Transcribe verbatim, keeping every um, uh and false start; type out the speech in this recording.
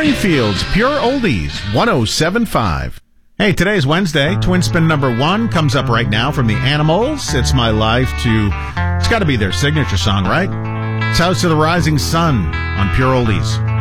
Springfield's Pure Oldies, one oh seven point five. Hey, today's Wednesday. Twin Spin number one comes up right now from the Animals. It's My Life to... It's got to be their signature song, right? It's House of the Rising Sun on Pure Oldies.